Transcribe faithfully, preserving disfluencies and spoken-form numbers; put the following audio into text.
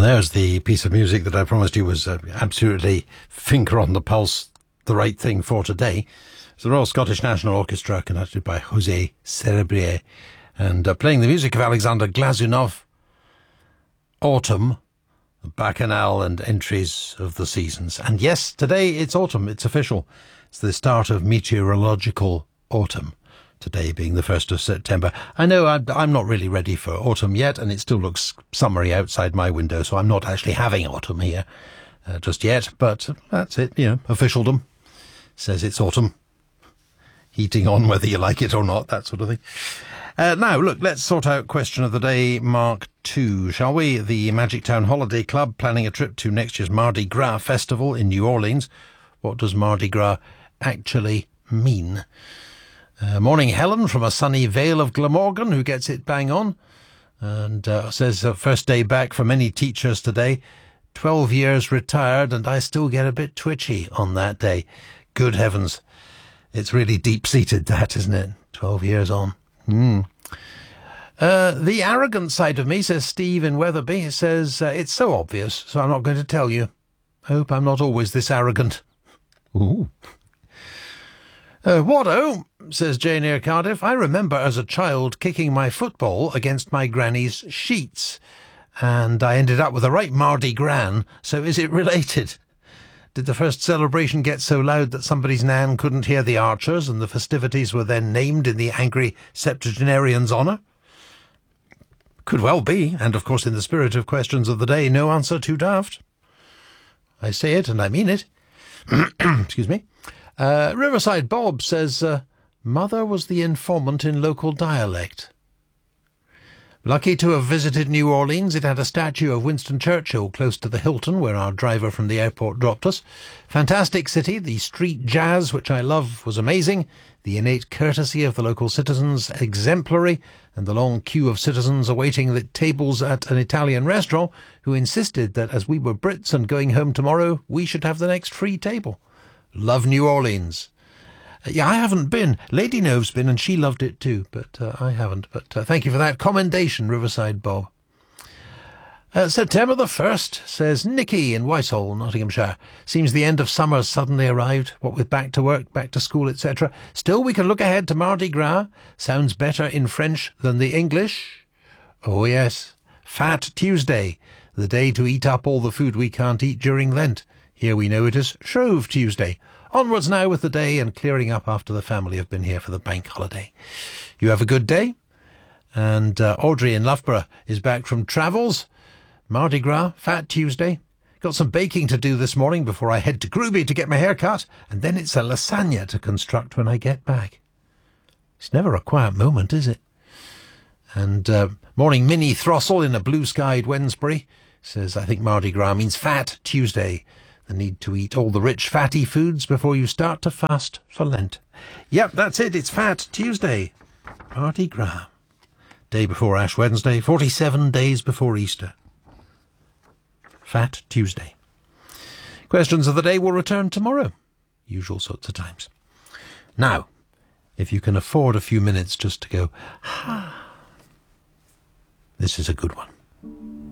there's the piece of music that I promised you was uh, absolutely finger on the pulse, the right thing for today. It's the Royal Scottish National Orchestra, conducted by José Cerebrier, and uh, playing the music of Alexander Glazunov. Autumn, Bacchanal and entries of the seasons. And yes, today it's autumn, it's official. It's the start of meteorological autumn. Today being the first of September. I know I'm, I'm not really ready for autumn yet, and it still looks summery outside my window, so I'm not actually having autumn here uh, just yet, but that's it, you know, officialdom says it's autumn. Heating on whether you like it or not, that sort of thing. Uh, now, look, let's sort out question of the day Mark two, shall we? The Magic Town Holiday Club planning a trip to next year's Mardi Gras festival in New Orleans. What does Mardi Gras actually mean? Uh, morning, Helen, from a sunny Vale of Glamorgan, who gets it bang on, and uh, says, uh, first day back for many teachers today. Twelve years retired, and I still get a bit twitchy on that day. Good heavens. It's really deep-seated, that, isn't it? Twelve years on. Hmm. Uh, the arrogant side of me, says Steve in Wetherby, says, uh, it's so obvious, so I'm not going to tell you. I hope I'm not always this arrogant. Ooh. Uh, Watto, says Jane Eyre Cardiff, I remember as a child kicking my football against my granny's sheets, and I ended up with a right Mardi Gras, so is it related? Did the first celebration get so loud that somebody's nan couldn't hear the archers, and the festivities were then named in the angry septuagenarian's honour? Could well be, and of course in the spirit of questions of the day, no answer too daft. I say it and I mean it. Excuse me. Uh, Riverside Bob says, uh, Mother was the informant in local dialect. Lucky to have visited New Orleans. It had a statue of Winston Churchill close to the Hilton, where our driver from the airport dropped us. Fantastic city. The street jazz, which I love, was amazing. The innate courtesy of the local citizens, exemplary, and the long queue of citizens awaiting the tables at an Italian restaurant, who insisted that as we were Brits and going home tomorrow, we should have the next free table. Love New Orleans. Uh, yeah, I haven't been. Lady Nove's been, and she loved it too, but uh, I haven't. But uh, thank you for that commendation, Riverside Bob. Uh, September the first, says Nicky in Whitehall, Nottinghamshire. Seems the end of summer suddenly arrived, what with back to work, back to school, et cetera. Still, we can look ahead to Mardi Gras. Sounds better in French than the English. Oh, yes. Fat Tuesday, the day to eat up all the food we can't eat during Lent. Here we know it as Shrove Tuesday. Onwards now with the day and clearing up after the family have been here for the bank holiday. You have a good day. And uh, Audrey in Loughborough is back from travels. Mardi Gras, Fat Tuesday. Got some baking to do this morning before I head to Groovy to get my hair cut. And then it's a lasagna to construct when I get back. It's never a quiet moment, is it? And uh, morning, Minnie Throssell in a blue-skied Wednesbury says, I think Mardi Gras means Fat Tuesday. The need to eat all the rich fatty foods before you start to fast for Lent. Yep, that's it. It's Fat Tuesday. Mardi Gras. Day before Ash Wednesday, forty-seven days before Easter. Fat Tuesday. Questions of the day will return tomorrow. Usual sorts of times. Now, if you can afford a few minutes just to go, ah, this is a good one.